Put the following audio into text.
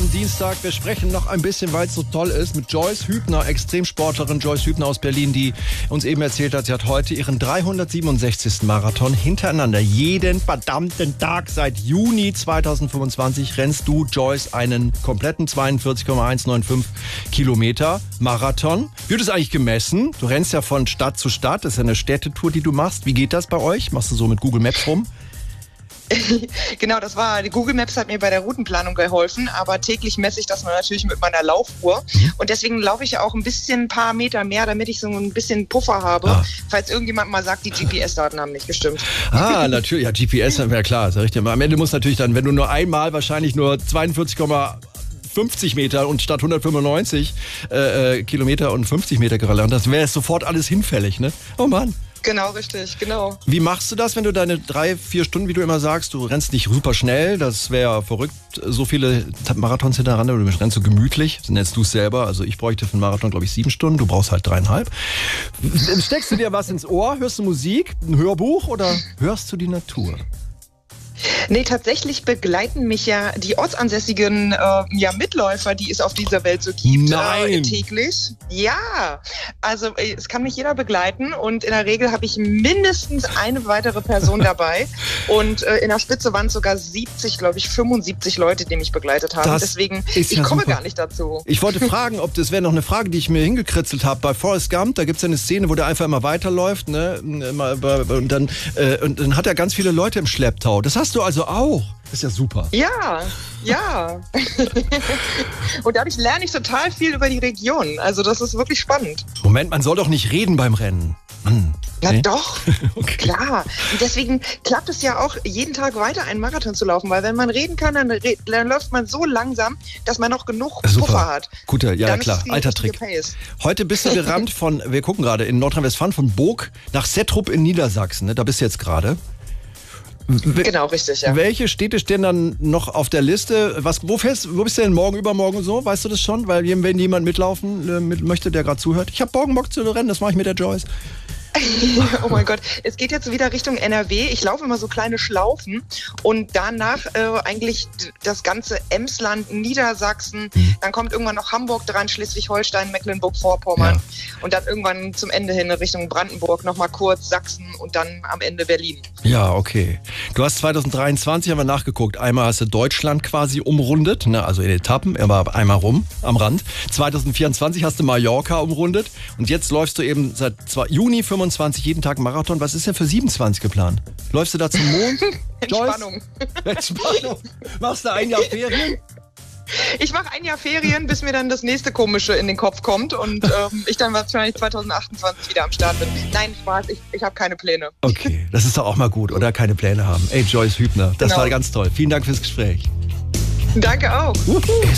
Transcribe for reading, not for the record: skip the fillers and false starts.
am Dienstag. Wir sprechen noch ein bisschen, weil es so toll ist, mit Joyce Hübner, Extremsportlerin Joyce Hübner aus Berlin, die uns eben erzählt hat, sie hat heute ihren 367. Marathon hintereinander. Jeden verdammten Tag seit Juni 2025 rennst du, Joyce, einen kompletten 42,195 Kilometer Marathon. Wird es eigentlich gemessen? Du rennst ja von Stadt zu Stadt. Das ist ja eine Städtetour, die du machst. Wie geht das bei euch? Machst du so mit Google Maps rum? Genau, die Google Maps hat mir bei der Routenplanung geholfen, aber täglich messe ich das natürlich mit meiner Laufuhr und deswegen laufe ich auch ein paar Meter mehr, damit ich so ein bisschen Puffer habe, falls irgendjemand mal sagt, die GPS-Daten haben nicht gestimmt. Natürlich, ja, GPS, ja klar, ist ja richtig. Am Ende muss natürlich dann, wenn du nur einmal wahrscheinlich nur 42,50 Meter und statt 195 Kilometer und 50 Meter gerannt hast, wäre es sofort alles hinfällig, ne? Oh Mann. Genau, richtig, genau. Wie machst du das, wenn du deine 3-4 Stunden, wie du immer sagst, du rennst nicht super schnell, das wäre ja verrückt, so viele Marathons hintereinander, du rennst so gemütlich, so nennst du es selber, also ich bräuchte für einen Marathon, glaube ich, 7 Stunden, du brauchst halt 3,5. Steckst du dir was ins Ohr, hörst du Musik, ein Hörbuch oder hörst du die Natur? Nee, tatsächlich begleiten mich ja die ortsansässigen Mitläufer, die es auf dieser Welt so gibt, täglich. Ja, also es kann mich jeder begleiten und in der Regel habe ich mindestens eine weitere Person dabei und in der Spitze waren es sogar 75 Leute, die mich begleitet haben. Deswegen, ich komme gar nicht dazu. Ich wollte fragen, das wäre noch eine Frage, die ich mir hingekritzelt habe. Bei Forrest Gump, da gibt es ja eine Szene, wo der einfach immer weiterläuft, ne? Und dann hat er ganz viele Leute im Schlepptau. Das hast du also auch. Das ist ja super. Ja. Und dadurch lerne ich total viel über die Region. Also das ist wirklich spannend. Moment, man soll doch nicht reden beim Rennen. Na doch, okay. Klar. Und deswegen klappt es ja auch, jeden Tag weiter einen Marathon zu laufen, weil wenn man reden kann, dann läuft man so langsam, dass man noch genug Puffer hat. Guter, ja klar, alter Trick. Heute bist du gerannt wir gucken gerade in Nordrhein-Westfalen, von Burg nach Settrup in Niedersachsen. Ne? Da bist du jetzt gerade. Genau, richtig, ja. Welche Städte stehen dann noch auf der Liste? Wo bist du denn morgen, übermorgen so? Weißt du das schon? Weil wenn jemand mitlaufen möchte, der gerade zuhört. Ich habe morgen Bock zu rennen, das mache ich mit der Joyce. Oh mein Gott, es geht jetzt wieder Richtung NRW. Ich laufe immer so kleine Schlaufen und danach eigentlich das ganze Emsland, Niedersachsen. Dann kommt irgendwann noch Hamburg dran, Schleswig-Holstein, Mecklenburg-Vorpommern und dann irgendwann zum Ende hin Richtung Brandenburg nochmal kurz Sachsen und dann am Ende Berlin. Ja, okay. Du hast 2023, haben wir nachgeguckt, einmal hast du Deutschland quasi umrundet, ne, also in Etappen, aber einmal rum am Rand. 2024 hast du Mallorca umrundet und jetzt läufst du eben seit Juni 25 jeden Tag Marathon. Was ist denn für 27 geplant? Läufst du da zum Mond? Entspannung. Entspannung. Machst du ein Jahr Ferien? Ich mache ein Jahr Ferien, bis mir dann das nächste Komische in den Kopf kommt und ich dann wahrscheinlich 2028 wieder am Start bin. Nein, Spaß, ich habe keine Pläne. Okay, das ist doch auch mal gut, oder? Keine Pläne haben. Ey, Joyce Hübner, das war ganz toll. Vielen Dank fürs Gespräch. Danke auch.